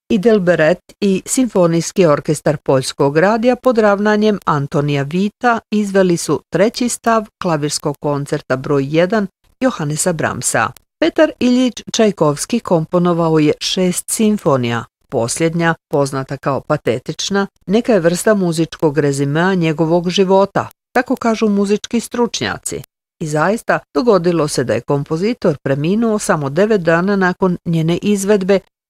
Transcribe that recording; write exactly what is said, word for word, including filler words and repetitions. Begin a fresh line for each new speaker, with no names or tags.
Idelberet i Simfonijski orkestar Poljskog radija pod ravnanjem Antonija Vita izveli su treći stav klavirskog koncerta broj jedan Johannesa Brahmsa. Petar Iljić Čajkovski komponovao je šest simfonija. Posljednja, poznata kao patetična, neka je vrsta muzičkog rezimea njegovog života, tako kažu muzički stručnjaci. I zaista dogodilo se da je kompozitor preminuo samo devet dana nakon njene izvedbe